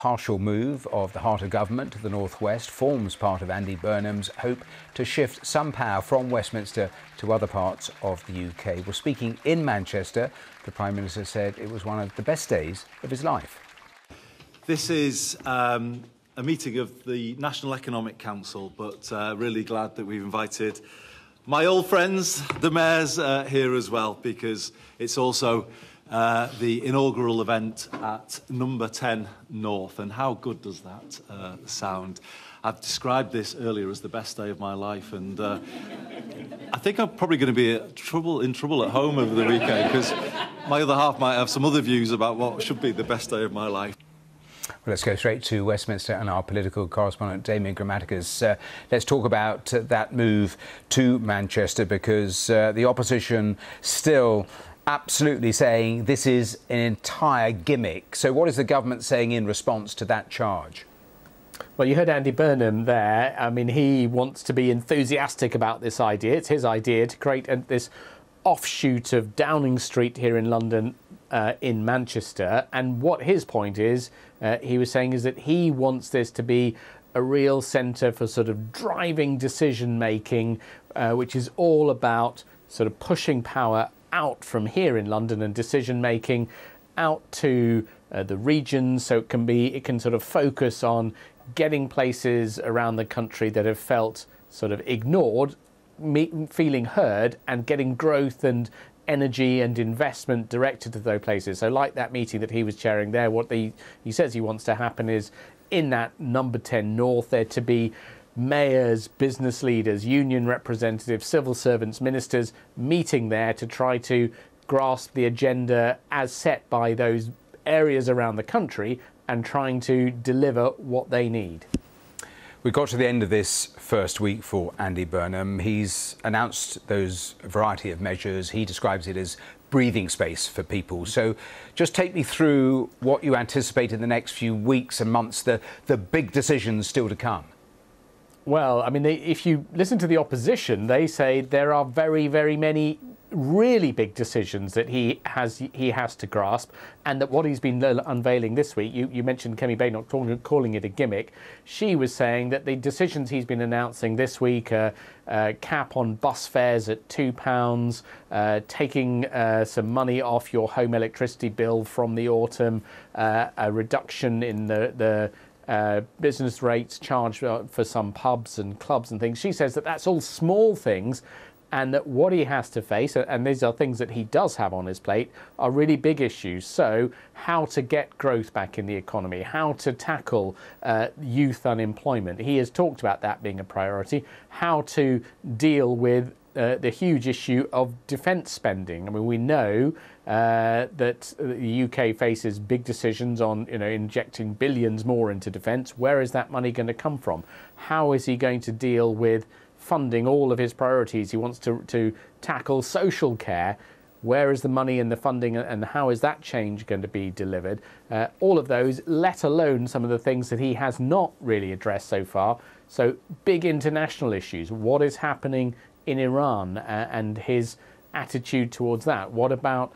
Partial move of the heart of government to the northwest forms part of Andy Burnham's hope to shift some power from Westminster to other parts of the UK. Well, speaking in Manchester, the Prime Minister said it was one of the best days of his life. This is a meeting of the National Economic Council, but really glad that we've invited my old friends, the mayors, here as well, because it's also the inaugural event at number 10 North. And how good does that sound? I've described this earlier as the best day of my life, and I think I'm probably going to be in trouble at home over the weekend, because my other half might have some other views about what should be the best day of my life. Well, let's go straight to Westminster and our political correspondent, Damian Grammaticas. Let's talk about that move to Manchester, because the opposition still absolutely saying this is an entire gimmick. So what is the government saying in response to that charge? Well, you heard Andy Burnham there. I mean, he wants to be enthusiastic about this idea. It's his idea to create this offshoot of Downing Street here in London, in Manchester. And what his point is, he was saying, is that he wants this to be a real centre for sort of driving decision making, which is all about sort of pushing power out from here in London and decision making out to the regions, so it can sort of focus on getting places around the country that have felt sort of ignored, feeling heard, and getting growth and energy and investment directed to those places. So like that meeting that he was chairing there, what he says he wants to happen is in that number 10 North there to be mayors, business leaders, union representatives, civil servants, ministers meeting there to try to grasp the agenda as set by those areas around the country and trying to deliver what they need. We got to the end of this first week for Andy Burnham. He's announced those variety of measures. He describes it as breathing space for people. So just take me through what you anticipate in the next few weeks and months, the big decisions still to come. Well, I mean, if you listen to the opposition, they say there are very, very many really big decisions that he has to grasp, and that what he's been unveiling this week, you mentioned Kemi Badenoch calling it a gimmick. She was saying that the decisions he's been announcing this week are cap on bus fares at £2, taking some money off your home electricity bill from the autumn, a reduction in the business rates charged for some pubs and clubs and things. She says that that's all small things, and that what he has to face, and these are things that he does have on his plate, are really big issues. So how to get growth back in the economy, how to tackle youth unemployment. He has talked about that being a priority. How to deal with the huge issue of defence spending. I mean, we know that the UK faces big decisions on, injecting billions more into defence. Where is that money going to come from? How is he going to deal with funding all of his priorities? He wants to tackle social care. Where is the money and the funding, and how is that change going to be delivered? All of those, let alone some of the things that he has not really addressed so far. So big international issues. What is happening in Iran and his attitude towards that? What about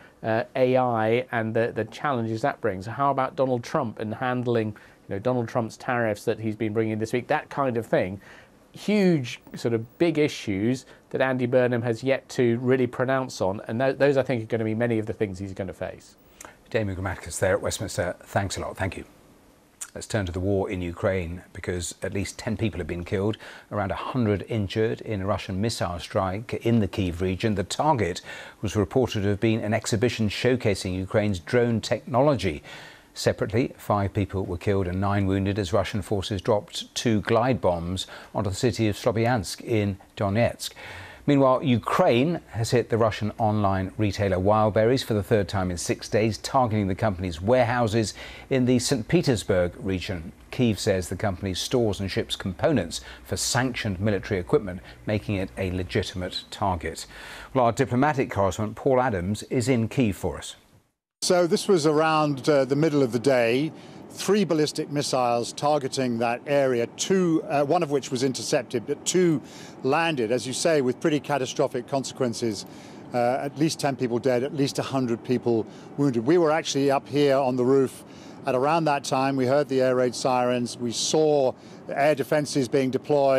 AI and the challenges that brings? How about Donald Trump and handling Donald Trump's tariffs that he's been bringing this week? That kind of thing. Huge sort of big issues that Andy Burnham has yet to really pronounce on, and those I think are going to be many of the things he's going to face. Damian Grammaticas there at Westminster, thanks a lot. Thank you. Let's turn to the war in Ukraine, because at least 10 people have been killed, around 100 injured in a Russian missile strike in the Kyiv region. The target was reported to have been an exhibition showcasing Ukraine's drone technology. Separately, 5 people were killed and 9 wounded as Russian forces dropped 2 glide bombs onto the city of Sloviansk in Donetsk. Meanwhile, Ukraine has hit the Russian online retailer Wildberries for the 3rd time in 6 days, targeting the company's warehouses in the St. Petersburg region. Kyiv says the company stores and ships components for sanctioned military equipment, making it a legitimate target. Well, our diplomatic correspondent Paul Adams is in Kyiv for us. So this was around the middle of the day. 3 ballistic missiles targeting that area, one of which was intercepted, but 2 landed, as you say, with pretty catastrophic consequences. At least 10 people dead, at least 100 people wounded. We were actually up here on the roof At around that time, we heard the air raid sirens. We saw air defences being deployed.